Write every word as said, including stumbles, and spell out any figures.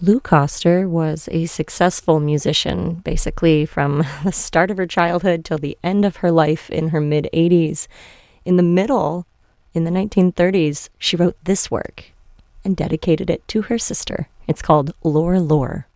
Lou Coster was a successful musician, basically from the start of her childhood till the end of her life in her mid eighties. In the middle, in the nineteen thirties, she wrote this work and dedicated it to her sister. It's called Lore Lore.